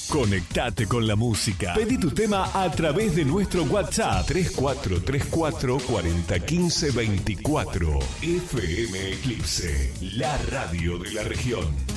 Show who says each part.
Speaker 1: Conectate con la música. Pedí tu tema a través de nuestro WhatsApp 3434 4015 24. FM Eclipse, la radio de la región.